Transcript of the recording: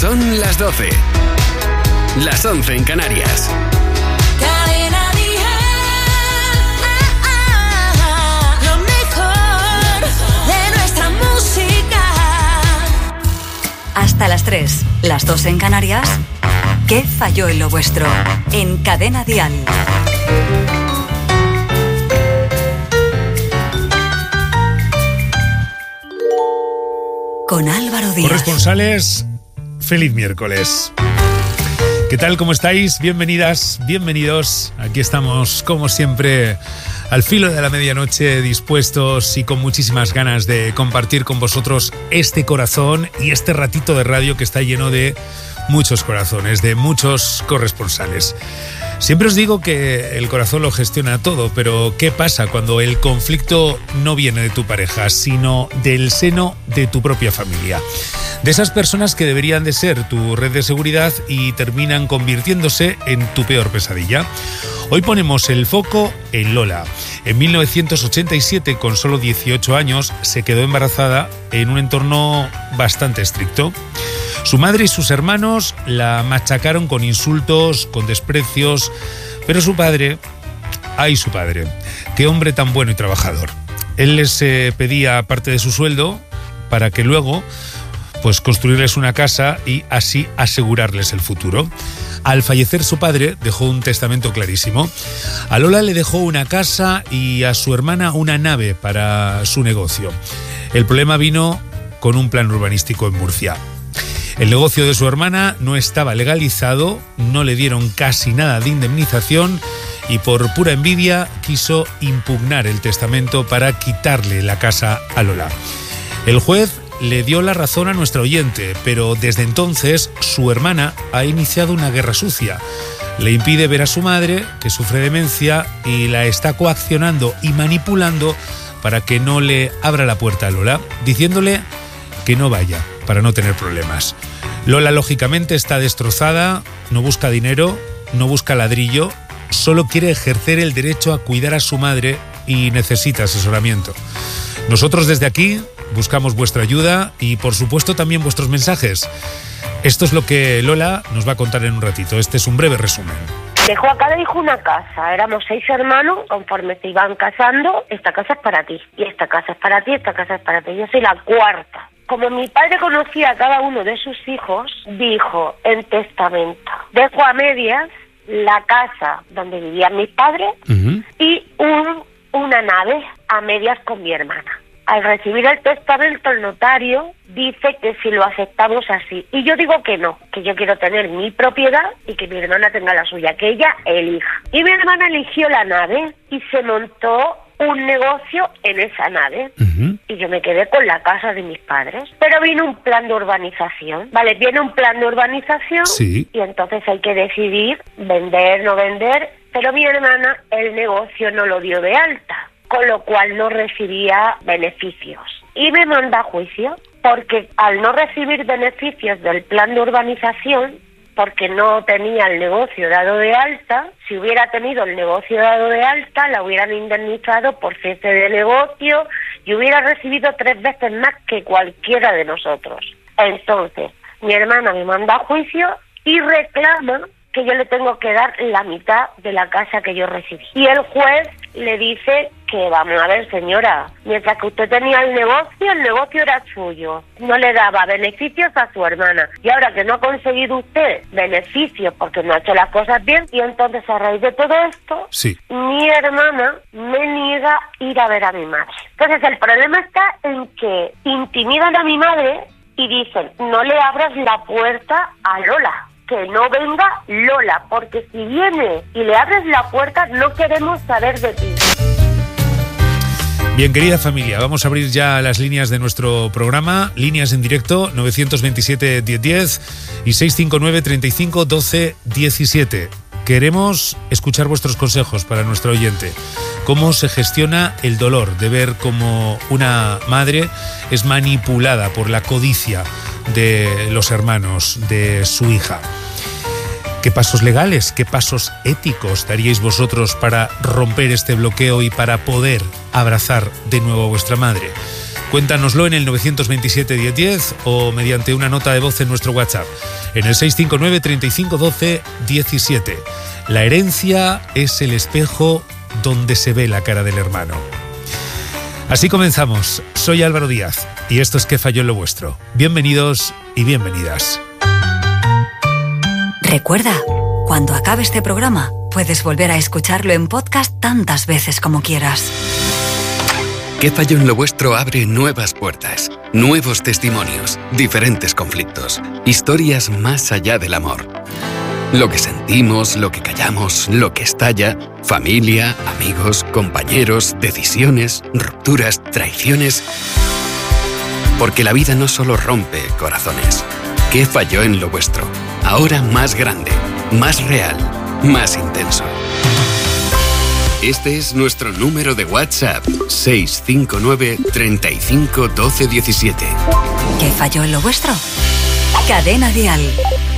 Son las 12. Las 11 en Canarias. Cadena Dial. Lo mejor de nuestra música. Hasta las 3, las 2 en Canarias. ¿Qué falló en lo vuestro? En Cadena Dial. Con Álvaro Díaz. Corresponsales, feliz miércoles. ¿Qué tal? ¿Cómo estáis? Bienvenidas, bienvenidos. Aquí estamos, como siempre, al filo de la medianoche, dispuestos y con muchísimas ganas de compartir con vosotros este corazón y este ratito de radio que está lleno de muchos corazones, de muchos corresponsales. Siempre os digo que el corazón lo gestiona todo, pero ¿qué pasa cuando el conflicto no viene de tu pareja, sino del seno de tu propia familia? De esas personas que deberían de ser tu red de seguridad y terminan convirtiéndose en tu peor pesadilla. Hoy ponemos el foco en Lola. En 1987, con solo 18 años, se quedó embarazada en un entorno bastante estricto. Su madre y sus hermanos la machacaron con insultos, con desprecios, pero su padre, ¡ay su padre! ¡Qué hombre tan bueno y trabajador! Él les pedía parte de su sueldo para que luego pues construirles una casa y así asegurarles el futuro. Al fallecer su padre dejó un testamento clarísimo. A Lola le dejó una casa y a su hermana una nave para su negocio. El problema vino con un plan urbanístico en Murcia. El negocio de su hermana no estaba legalizado, no le dieron casi nada de indemnización y por pura envidia quiso impugnar el testamento para quitarle la casa a Lola. El juez le dio la razón a nuestra oyente, pero desde entonces su hermana ha iniciado una guerra sucia. Le impide ver a su madre, que sufre demencia, y la está coaccionando y manipulando para que no le abra la puerta a Lola, diciéndole que no vaya, para no tener problemas. Lola, lógicamente, está destrozada, no busca dinero, no busca ladrillo, solo quiere ejercer el derecho a cuidar a su madre y necesita asesoramiento. Nosotros desde aquí buscamos vuestra ayuda y, por supuesto, también vuestros mensajes. Esto es lo que Lola nos va a contar en un ratito. Este es un breve resumen. Dejó a cada hijo una casa, éramos 6 hermanos, conforme se iban casando, esta casa es para ti, y esta casa es para ti, esta casa es para ti, yo soy la cuarta. Como mi padre conocía a cada uno de sus hijos, dijo en testamento, dejo a medias la casa donde vivían mis padres y una nave a medias con mi hermana. Al recibir el testamento, el notario dice que si lo aceptamos así. Y yo digo que no, que yo quiero tener mi propiedad y que mi hermana tenga la suya, que ella elija. Y mi hermana eligió la nave y se montó un negocio en esa nave. Y yo me quedé con la casa de mis padres. Pero vino un plan de urbanización, ¿vale? Viene un plan de urbanización y entonces hay que decidir vender, no vender. Pero mi hermana el negocio no lo dio de alta, con lo cual no recibía beneficios. Y me manda a juicio, porque al no recibir beneficios del plan de urbanización, porque no tenía el negocio dado de alta, si hubiera tenido el negocio dado de alta, la hubieran indemnizado por cese de negocio y hubiera recibido 3 veces más que cualquiera de nosotros. Entonces, mi hermana me manda a juicio y reclama que yo le tengo que dar la mitad de la casa que yo recibí. Y el juez le dice que, vamos a ver, señora, mientras que usted tenía el negocio era suyo. No le daba beneficios a su hermana. Y ahora que no ha conseguido usted beneficios porque no ha hecho las cosas bien, y entonces a raíz de todo esto, mi hermana me niega ir a ver a mi madre. Entonces el problema está en que intimidan a mi madre y dicen, no le abras la puerta a Lola, que no venga Lola, porque si viene y le abres la puerta, no queremos saber de ti. Bien, querida familia, vamos a abrir ya las líneas de nuestro programa, líneas en directo 927-1010 y 659-35-12-17. Queremos escuchar vuestros consejos para nuestro oyente. ¿Cómo se gestiona el dolor de ver cómo una madre es manipulada por la codicia de los hermanos de su hija? ¿Qué pasos legales, qué pasos éticos daríais vosotros para romper este bloqueo y para poder abrazar de nuevo a vuestra madre? Cuéntanoslo en el 927 1010 o mediante una nota de voz en nuestro WhatsApp, en el 659 35 12 17. La herencia es el espejo donde se ve la cara del hermano. Así comenzamos. Soy Álvaro Díaz y esto es ¿Qué falló en lo vuestro? Bienvenidos y bienvenidas. Recuerda, cuando acabe este programa, puedes volver a escucharlo en podcast tantas veces como quieras. ¿Qué falló en lo vuestro? Abre nuevas puertas, nuevos testimonios, diferentes conflictos, historias más allá del amor. Lo que sentimos, lo que callamos, lo que estalla, familia, amigos, compañeros, decisiones, rupturas, traiciones. Porque la vida no solo rompe corazones. ¿Qué falló en lo vuestro? Ahora más grande, más real, más intenso. Este es nuestro número de WhatsApp, 659 35 12 17. ¿Qué falló en lo vuestro? Cadena Dial.